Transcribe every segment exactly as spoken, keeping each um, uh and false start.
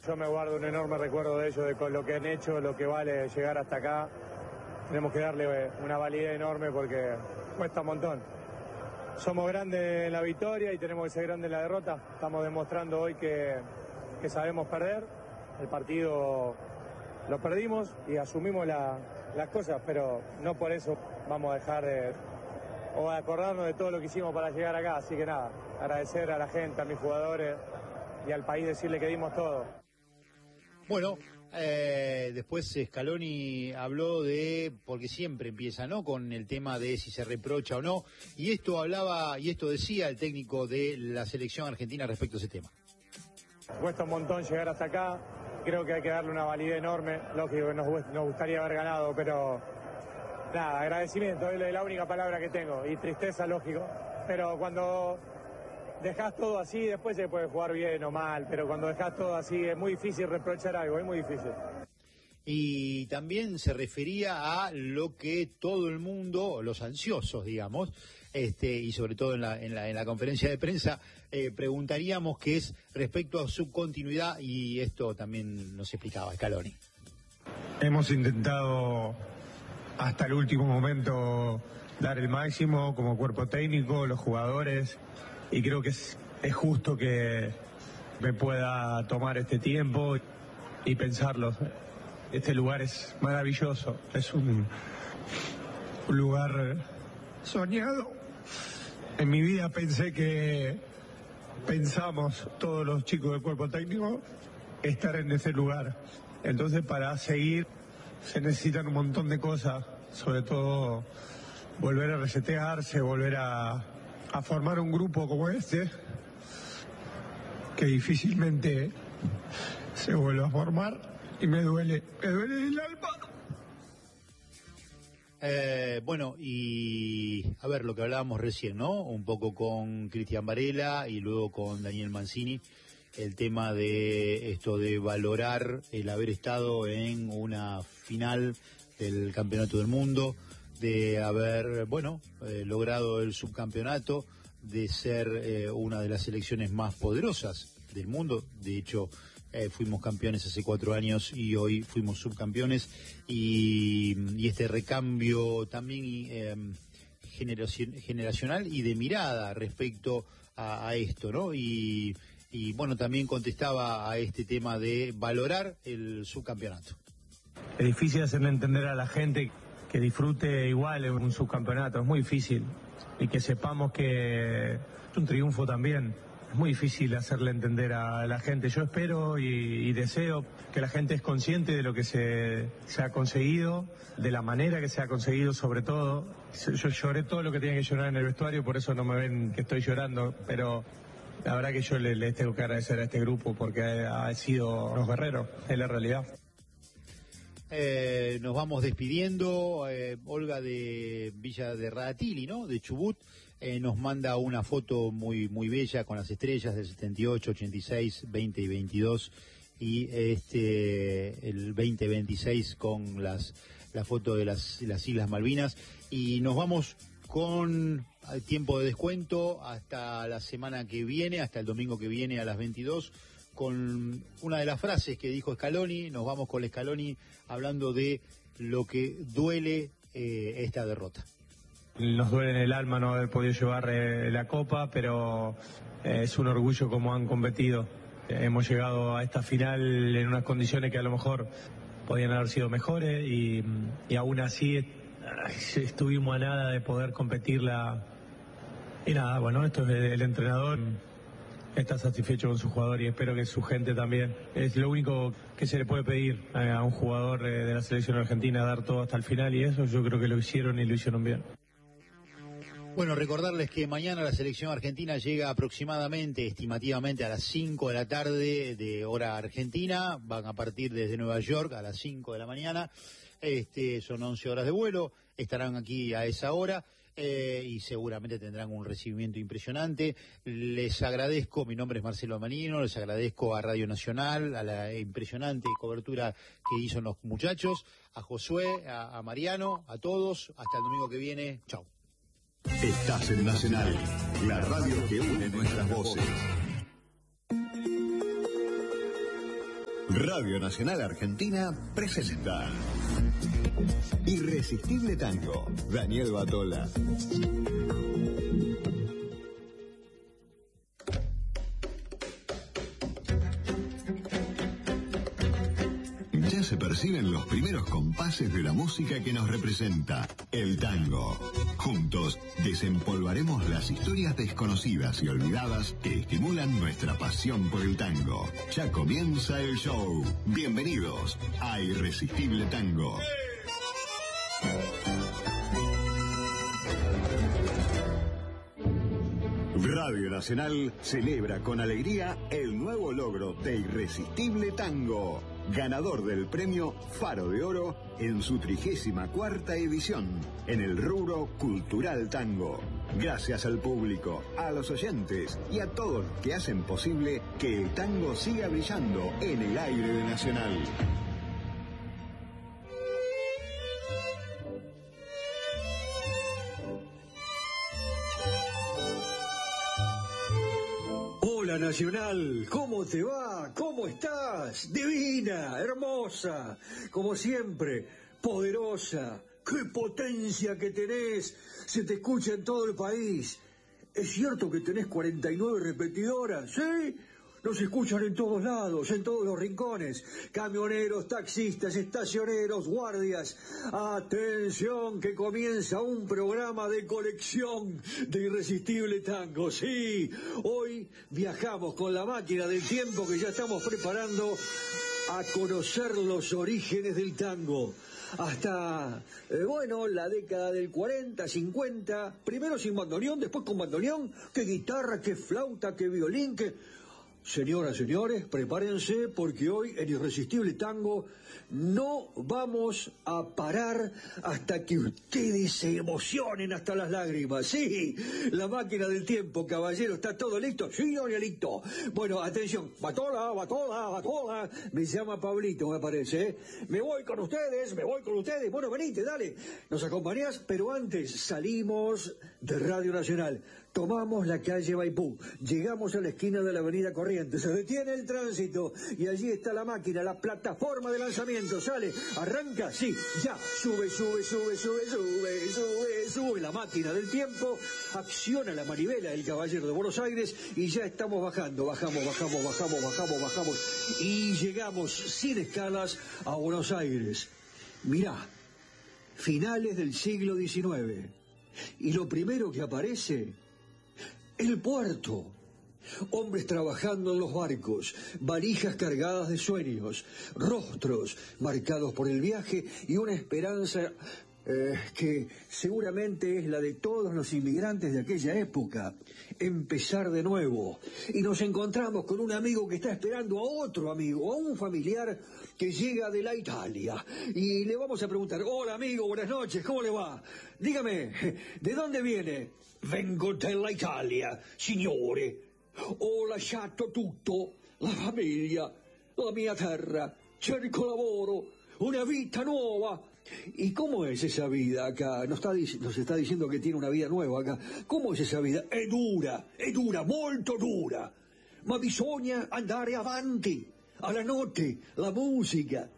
Yo me guardo un enorme recuerdo de ellos, de con lo que han hecho, lo que vale llegar hasta acá. Tenemos que darle una validez enorme porque cuesta un montón. Somos grandes en la victoria y tenemos que ser grandes en la derrota. Estamos demostrando hoy que, que sabemos perder. El partido lo perdimos y asumimos la, las cosas, pero no por eso vamos a dejar de, o a acordarnos de todo lo que hicimos para llegar acá. Así que nada, agradecer a la gente, a mis jugadores y al país, decirle que dimos todo. Bueno, eh, después Scaloni habló de, porque siempre empieza, ¿no?, con el tema de si se reprocha o no, y esto hablaba, y esto decía el técnico de la selección argentina respecto a ese tema. Cuesta un montón llegar hasta acá, creo que hay que darle una validez enorme, lógico que nos, nos gustaría haber ganado, pero nada, agradecimiento, es la única palabra que tengo, y tristeza, lógico, pero cuando dejás todo así, después se puede jugar bien o mal, pero cuando dejás todo así es muy difícil reprochar algo, es muy difícil. Y también se refería a lo que todo el mundo, los ansiosos, digamos, este, y sobre todo en la, en la, en la conferencia de prensa, eh, preguntaríamos que es respecto a su continuidad, y esto también nos explicaba Scaloni. Hemos intentado hasta el último momento dar el máximo como cuerpo técnico, los jugadores, y creo que es, es justo que me pueda tomar este tiempo y pensarlo. Este lugar es maravilloso, es un, un lugar soñado. En mi vida pensé que pensamos todos los chicos del cuerpo técnico estar en ese lugar. Entonces, para seguir se necesitan un montón de cosas, sobre todo volver a resetearse, volver a, a formar un grupo como este, que difícilmente se vuelve a formar, y me duele, me duele el alma. Eh, bueno, y a ver lo que hablábamos recién, ¿no? Un poco con Cristian Varela y luego con Daniel Mancini, el tema de esto de valorar el haber estado en una final del Campeonato del Mundo, de haber, bueno, eh, logrado el subcampeonato, de ser eh, una de las selecciones más poderosas del mundo. De hecho, eh, fuimos campeones hace cuatro años y hoy fuimos subcampeones, y, y este recambio también eh, generacion, generacional y de mirada respecto a, a esto, ¿no? Y, y bueno, también contestaba a este tema de valorar el subcampeonato. Es difícil hacerle entender a la gente que disfrute igual en un subcampeonato, es muy difícil, y que sepamos que es un triunfo también. Es muy difícil hacerle entender a la gente. Yo espero y, y deseo que la gente es consciente de lo que se, se ha conseguido, de la manera que se ha conseguido, sobre todo. Yo lloré todo lo que tenía que llorar en el vestuario, por eso no me ven que estoy llorando, pero la verdad que yo les, les tengo que agradecer a este grupo porque ha, ha sido unos guerreros, es la realidad. Eh, nos vamos despidiendo. eh, Olga de Villa de Radatili, ¿no?, de Chubut, eh, nos manda una foto muy muy bella con las estrellas del setenta y ocho, ochenta y seis, veinte y veintidós, y este el veinte veintiséis con las la foto de las, las Islas Malvinas. Y nos vamos con tiempo de descuento hasta la semana que viene, hasta el domingo que viene a las veintidós, con una de las frases que dijo Scaloni. Nos vamos con Scaloni hablando de lo que duele eh, esta derrota. Nos duele en el alma no haber podido llevar eh, la copa, pero eh, es un orgullo como han competido. Eh, hemos llegado a esta final en unas condiciones que a lo mejor podían haber sido mejores, y, y aún así eh, estuvimos a nada de poder competirla. Y nada, bueno, esto es el, el entrenador. Está satisfecho con su jugador y espero que su gente también. Es lo único que se le puede pedir a un jugador de la selección argentina, dar todo hasta el final, y eso yo creo que lo hicieron y lo hicieron bien. Bueno, recordarles que mañana la selección argentina llega aproximadamente, estimativamente, a las cinco de la tarde de hora argentina. Van a partir desde Nueva York a las cinco de la mañana. Este, son once horas de vuelo. Estarán aquí a esa hora. Eh, y seguramente tendrán un recibimiento impresionante. Les agradezco, mi nombre es Marcelo Manino, les agradezco a Radio Nacional, a la impresionante cobertura que hizo los muchachos, a Josué, a, a Mariano, a todos. Hasta el domingo que viene. Chau. Estás en Nacional, la radio que une nuestras voces. Radio Nacional Argentina presenta Irresistible Tango, Daniel Batola. Ya se perciben los primeros compases de la música que nos representa, el tango. Juntos desempolvaremos las historias desconocidas y olvidadas que estimulan nuestra pasión por el tango. Ya comienza el show. Bienvenidos a Irresistible Tango. Radio Nacional celebra con alegría el nuevo logro de Irresistible Tango, ganador del premio Faro de Oro en su trigésima cuarta edición, en el rubro Cultural Tango. Gracias al público, a los oyentes y a todos los que hacen posible que el tango siga brillando en el aire de Nacional. Hola Nacional, ¿cómo te va? ¿Cómo estás? Divina, hermosa, como siempre, poderosa. ¡Qué potencia que tenés! Se te escucha en todo el país. ¿Es cierto que tenés cuarenta y nueve repetidoras? ¿Sí? Nos escuchan en todos lados, en todos los rincones. Camioneros, taxistas, estacioneros, guardias. Atención, que comienza un programa de colección de Irresistible Tango. Sí, hoy viajamos con la máquina del tiempo que ya estamos preparando a conocer los orígenes del tango. Hasta, eh, bueno, la década del cuarenta, cincuenta, primero sin bandoneón, después con bandoneón, qué guitarra, qué flauta, qué violín, qué... Señoras, señores, prepárense porque hoy en Irresistible Tango no vamos a parar hasta que ustedes se emocionen hasta las lágrimas. Sí, la máquina del tiempo, caballero, ¿está todo listo? Sí, Danielito. Bueno, atención, Batola, Batola, Batola. Me llama Pablito, me parece, ¿eh? Me voy con ustedes, me voy con ustedes. Bueno, venite, dale. ¿Nos acompañás? Pero antes salimos de Radio Nacional. Tomamos la calle Maipú, llegamos a la esquina de la avenida Corrientes, se detiene el tránsito y allí está la máquina, la plataforma de lanzamiento, sale, arranca, sí, ya, sube, sube, sube, sube, sube, sube, sube la máquina del tiempo, acciona la manivela del Caballero de Buenos Aires y ya estamos bajando, bajamos, bajamos, bajamos, bajamos, bajamos y llegamos sin escalas a Buenos Aires. Mirá, finales del siglo diecinueve y lo primero que aparece... el puerto, hombres trabajando en los barcos, valijas cargadas de sueños, rostros marcados por el viaje y una esperanza eh, que seguramente es la de todos los inmigrantes de aquella época, empezar de nuevo. Y nos encontramos con un amigo que está esperando a otro amigo, a un familiar que llega de la Italia. Y le vamos a preguntar, hola amigo, buenas noches, ¿cómo le va? Dígame, ¿de dónde viene? Vengo dalla Italia, signore. Ho lasciato tutto, la famiglia, la mia terra, cerco lavoro, una vita nuova. ¿Y cómo es esa vida acá? Nos está, nos está diciendo que tiene una vida nueva acá. ¿Cómo es esa vida? È dura, è dura, molto dura. Ma bisogna andare avanti. Alla notte, la musica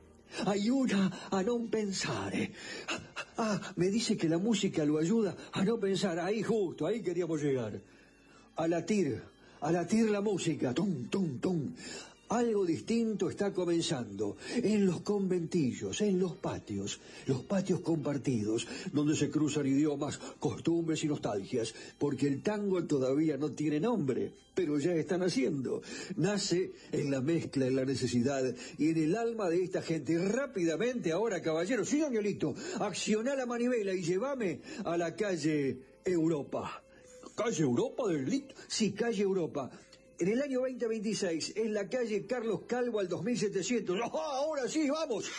ayuda a non pensare. Ah, me dice que la música lo ayuda a no pensar. Ahí justo, ahí queríamos llegar. A latir, a latir la música. Tum, tum, tum. Algo distinto está comenzando en los conventillos, en los patios, los patios compartidos, donde se cruzan idiomas, costumbres y nostalgias, porque el tango todavía no tiene nombre, pero ya está naciendo. Nace en la mezcla, en la necesidad y en el alma de esta gente. Rápidamente ahora, caballero, sí, Danielito, acciona la manivela y llévame a la calle Europa. ¿Calle Europa del Lito? Sí, calle Europa. En el año veinte veintiséis, en la calle Carlos Calvo al dos mil setecientos. ¡Oh, ahora sí, vamos!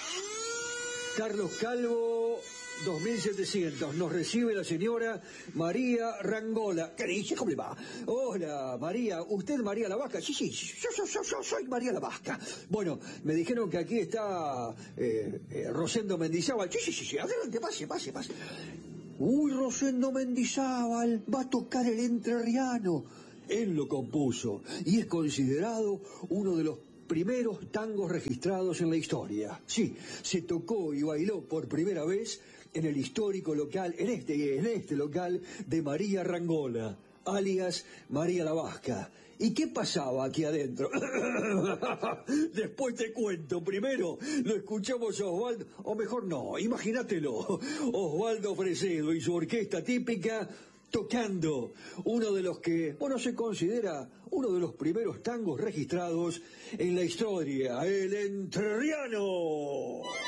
Carlos Calvo, dos mil setecientos. Nos recibe la señora María Rangola. ¿Qué dice? ¿Cómo le va? Hola, María. ¿Usted María la Vasca? Sí, sí, yo, yo, yo, yo soy María la Vasca. Bueno, me dijeron que aquí está eh, eh, Rosendo Mendizábal. Sí, sí, sí, sí. Adelante, pase, pase, pase. Uy, Rosendo Mendizábal va a tocar el entrerriano. Él lo compuso y es considerado uno de los primeros tangos registrados en la historia. Sí, se tocó y bailó por primera vez en el histórico local, en este, en este local de María Rangola, alias María la Vasca. ¿Y qué pasaba aquí adentro? Después te cuento. Primero lo escuchamos a Osvaldo, o mejor no, imagínatelo, Osvaldo Fresedo y su orquesta típica tocando uno de los que, bueno, se considera uno de los primeros tangos registrados en la historia, el entrerriano.